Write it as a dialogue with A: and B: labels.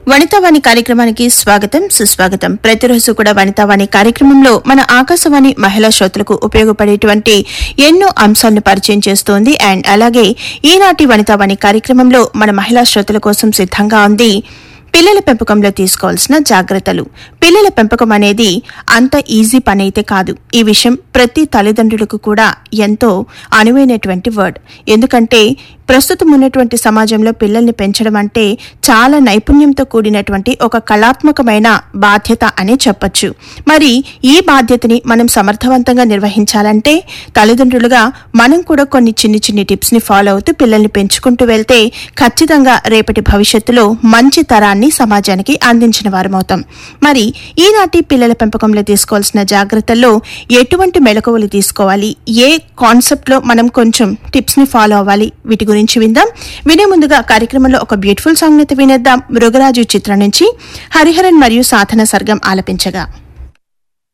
A: వనితావాణి కార్యక్రమానికి స్వాగతం సుస్వాగతం. ప్రతిరోజు కూడా వనితావాణి కార్యక్రమంలో మన ఆకాశవాణి మహిళా శ్రోతలకు ఉపయోగపడేటువంటి ఎన్నో అంశాలను పరిచయం చేస్తోంది. అండ్ అలాగే ఈనాటి వనితావాణి కార్యక్రమంలో మన మహిళా శ్రోతల కోసం సిద్ధంగా ఉంది పిల్లల పెంపకంలో తీసుకోవాల్సిన జాగ్రత్తలు. పిల్లల పెంపకం అనేది అంత ఈజీ పని అయితే కాదు. ఈ విషయం ప్రతి తల్లిదండ్రులకు కూడా ఎంతో అనువైనటువంటి వర్డ్. ఎందుకంటే ప్రస్తుతం ఉన్నటువంటి సమాజంలో పిల్లల్ని పెంచడం అంటే చాలా నైపుణ్యంతో కూడినటువంటి ఒక కళాత్మకమైన బాధ్యత అనే చెప్పొచ్చు. మరి ఈ బాధ్యతని మనం సమర్థవంతంగా నిర్వహించాలంటే తల్లిదండ్రులుగా మనం కూడా కొన్ని చిన్ని టిప్స్ ని ఫాలో అవుతూ పిల్లల్ని పెంచుకుంటూ వెళ్తే ఖచ్చితంగా రేపటి భవిష్యత్తులో మంచి తరాన్ని సమాజానికి అందించిన వారమవుతాం. మరి ఈనాటి పిల్లల పెంపకంలో తీసుకోవాల్సిన జాగ్రత్తల్లో ఎటువంటి మెళకువలు తీసుకోవాలి, ఏ కాన్సెప్ట్ లో మనం కొంచెం టిప్స్ ని ఫాలో అవ్వాలి, వీటి గురించి విందాం. వినే ముందుగా కార్యక్రమంలో ఒక బ్యూటిఫుల్ సాంగ్ ని వినేద్దాం. మృగరాజు చిత్రం నుంచి హరిహరన్ మరియు సాధన సర్గం ఆలపించగా.